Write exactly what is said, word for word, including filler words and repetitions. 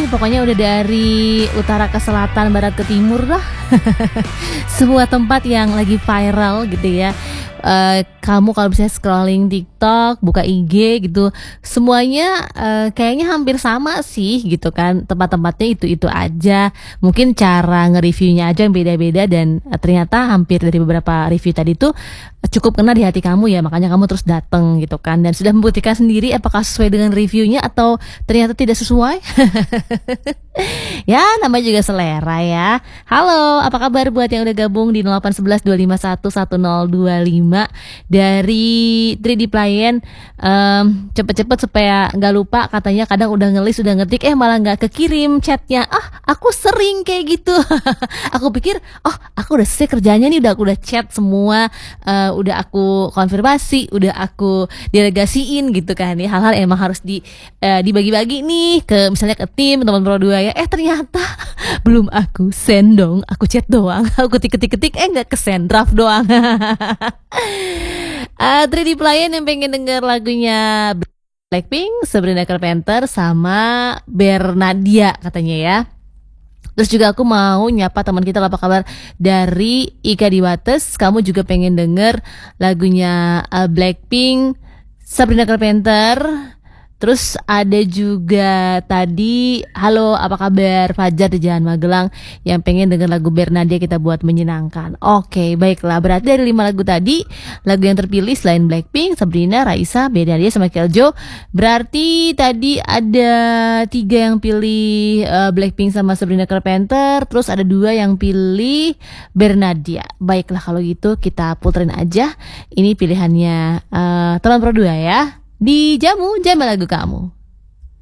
pokoknya udah dari utara ke selatan, barat ke timur lah. Semua tempat yang lagi viral gitu ya. Uh, kamu kalau bisa scrolling TikTok, buka I G gitu, semuanya uh, kayaknya hampir sama sih gitu kan, tempat-tempatnya itu-itu aja. Mungkin cara nge-reviewnya aja yang beda-beda dan uh, ternyata hampir dari beberapa review tadi tuh cukup kena di hati kamu ya, makanya kamu terus dateng gitu kan, dan sudah membuktikan sendiri apakah sesuai dengan reviewnya atau ternyata tidak sesuai. Ya namanya juga selera ya. Halo, apa kabar buat yang udah gabung di nol delapan satu satu dua lima satu satu nol dua lima dari tiga D Playen. um, Cepet-cepet supaya gak lupa, katanya kadang udah ngelis, udah ngetik eh malah gak kekirim chatnya. Ah aku sering kayak gitu. Aku pikir oh aku udah selesai kerjanya nih, udah aku udah chat semua, uh, udah aku konfirmasi, udah aku delegasiin gitu kan ya. Hal-hal emang harus di uh, dibagi-bagi nih ke misalnya ke tim teman Pro dua ya. Eh ternyata belum aku send dong, aku chat doang, aku ketik-ketik-ketik eh nggak kesend, draft doang. uh, tiga D Playen yang pengen denger lagunya Blackpink, Sabrina Carpenter sama Bernadia katanya ya. Terus juga aku mau nyapa teman kita, apa kabar dari Ika Diwates, kamu juga pengen denger lagunya uh, Blackpink, Sabrina Carpenter. Terus ada juga tadi, halo apa kabar Fajar di Jalan Magelang yang pengen denger lagu Bernadia kita buat menyenangkan. Oke baiklah, berarti dari lima lagu tadi, lagu yang terpilih selain Blackpink, Sabrina, Raisa, Bernadia sama Keljo, berarti tadi ada tiga yang pilih uh, Blackpink sama Sabrina Carpenter, terus ada dua yang pilih Bernadia. Baiklah kalau gitu kita puterin aja, ini pilihannya uh, teman Pro dua ya. Di Jamu, Jamu lagu kamu.